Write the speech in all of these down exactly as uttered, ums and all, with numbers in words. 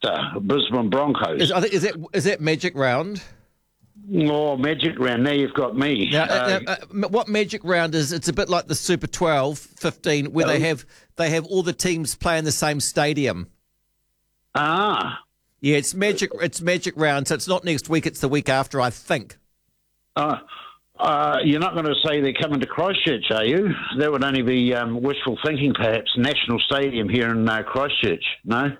Munster, Brisbane Broncos. Is, I think, is that is that Magic Round? Oh, Magic Round. Now you've got me. Now, Uh, uh, uh, what Magic Round is? It's a bit like the Super twelve, fifteen, where they have they have all the teams play in the same stadium. ah. Yeah, it's Magic. It's Magic Round, so it's not next week. It's the week after, I think. Uh, uh, you're not going to say they're coming to Christchurch, are you? That would only be um, wishful thinking, perhaps. National Stadium here in uh, Christchurch, no?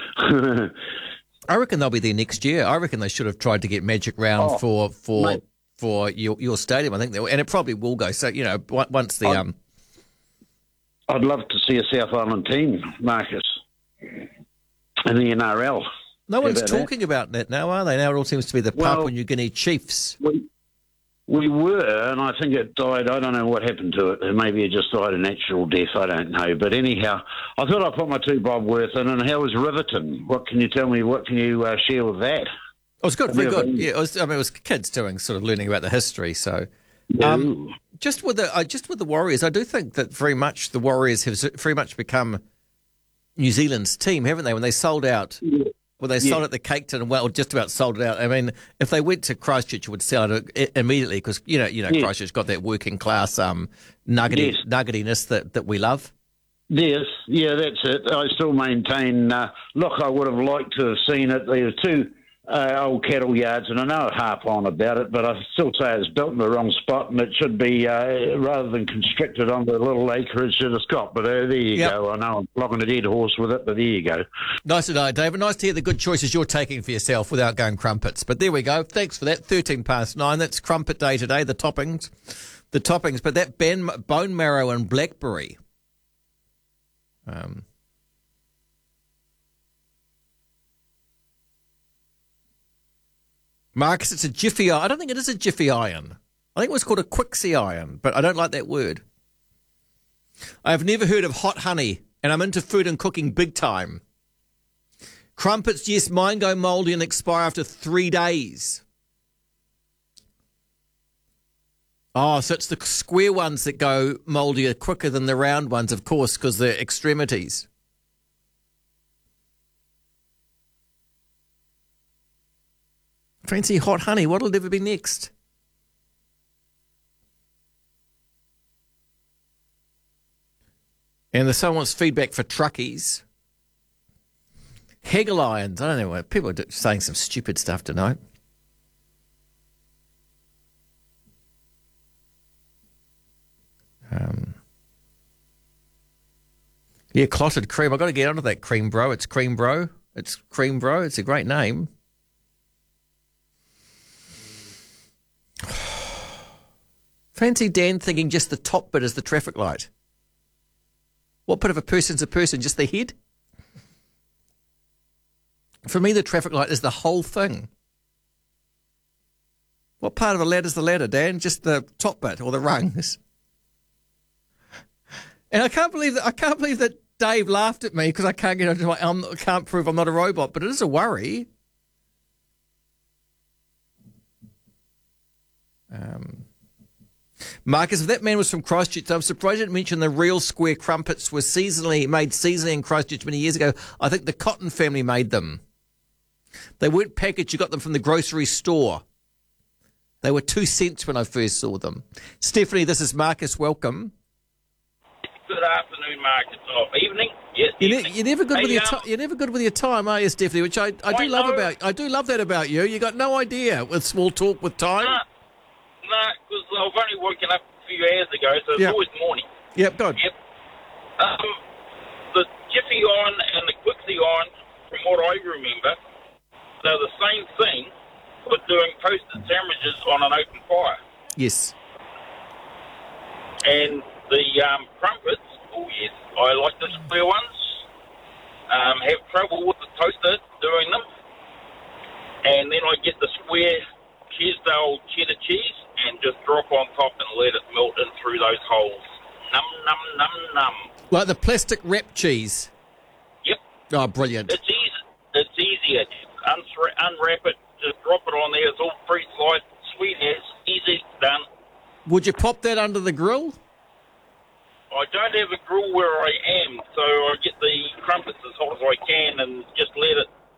I reckon they'll be there next year. I reckon they should have tried to get Magic Round Oh, for for mate. for your your stadium. I think they will, and it probably will go. So you know, on- once the I'd- um, I'd love to see a South Island team, Marcus, in the N R L. no one's about that? talking about that now, are they? Now it all seems to be the Well- Papua New Guinea Chiefs. We, we were, and I think it died. I don't know what happened to it. Maybe it just died a natural death. I don't know. But anyhow, I thought I'd put my two bob worth in. And how was Riverton? What can you tell me? What can you uh, share with that? It was good, I've very never good. been. Yeah, it was. I mean, it was kids doing sort of learning about the history. So, um, Ooh. just with the uh, just with the Warriors, I do think that very much the Warriors have very much become New Zealand's team, haven't they? When they sold out. Well, they sold Yeah. it to Cape Town, well, just about sold it out. I mean, if they went to Christchurch, it would sell it i- immediately because, you know, you know, Yeah. Christchurch got that working class um, nuggety, Yes. nuggetiness that, that we love. Yes, yeah, that's it. I still maintain, uh, look, I would have liked to have seen it. There were two uh, old cattle yards, and I know I harp on about it, but I still say it's built in the wrong spot, and it should be, uh, rather than constricted on the little acreage that it's got. But uh, there you Yep. go. I know I'm flogging a dead horse with it, but there you go. Nice to know, David. Nice to hear the good choices you're taking for yourself without going crumpets. But there we go. Thanks for that. thirteen past nine. That's crumpet day today, the toppings. The toppings. But that ben, bone marrow and blackberry. Um... Marcus, it's a jiffy iron. I don't think it is a jiffy iron. I think it was called a Quixie iron, but I don't like that word. I have never heard of hot honey, and I'm into food and cooking big time. Crumpets, yes, mine go mouldy and expire after three days. Oh, so it's the square ones that go mouldy quicker than the round ones, of course, because they're extremities. Fancy hot honey. What'll ever be next? And the someone wants feedback for truckies. Hegel irons. I don't know. People are saying some stupid stuff tonight. Um, yeah, clotted cream. I've got to get onto that cream, bro. It's cream, bro. It's cream, bro. It's a great name. Fancy Dan thinking just the top bit is the traffic light. What bit of a person's a person? Just the head? For me, the traffic light is the whole thing. What part of a ladder is the ladder, Dan? Just the top bit or the rungs? And I can't believe that I can't believe that Dave laughed at me because I can't get onto my I can't prove I'm not a robot, but it is a worry. Um, Marcus, if that man was from Christchurch, I'm surprised you didn't mention the real square crumpets were seasonally made seasonally in Christchurch many years ago. I think the Cotton family made them. They weren't packaged. You got them from the grocery store. They were two cents when I first saw them. Stephanie, this is Marcus. Welcome. Good afternoon, Marcus. Oh, evening. Yes, You're, evening. ne- you're never good Hey, with your um, ti- you're never good with your time, are you, Stephanie? Which I, I do I love know. about I do love that about you. You got no idea with small talk with time. Nah, nah, because I've only woken up a few hours ago, so it's Yeah. always morning. Yep, good. Yep. Um, the Jiffy iron and the Quixie iron, from what I remember, they're the same thing, but doing toasted sandwiches on an open fire. Yes. And the um, crumpets, oh yes, I like the square ones. Um, have trouble with the toaster doing them. And then I get the square Cheesdale cheddar cheese and just drop on top and let it melt in through those holes. Num, num, num, num. Like the plastic wrap cheese. Yep, Oh, brilliant. it's easy. It's easier. Just unsra- unwrap it, just drop it on there. It's all pre-sliced, sweet as, easy, done. Would you pop that under the grill? I don't have a grill where I am, so I get the crumpets as hot as I can and just let it